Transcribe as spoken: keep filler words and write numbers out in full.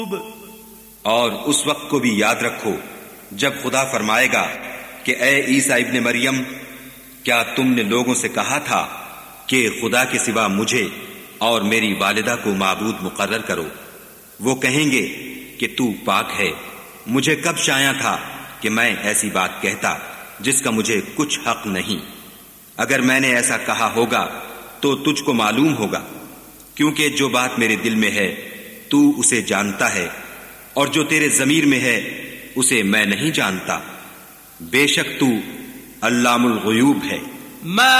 और उस वक्त को भी याद रखो जब खुदा फरमाएगा कि ए ईसा इब्ने मरियम, क्या तुमने लोगों से कहा था कि खुदा के सिवा मुझे और मेरी वालिदा को माबूद मुकर्रर करो? वो कहेंगे कि तू पाक है। मुझे कब शाया था कि मैं ऐसी बात कहता जिसका मुझे कुछ हक नहीं। अगर मैंने ऐसा कहा होगा तो तुझको मालूम होगा, क्योंकि जो बात मेरे दिल में है तू उसे जानता है, और जो तेरे ज़मीर में है उसे मैं नहीं जानता। बेशक तू अल्लामुल गुयूब है।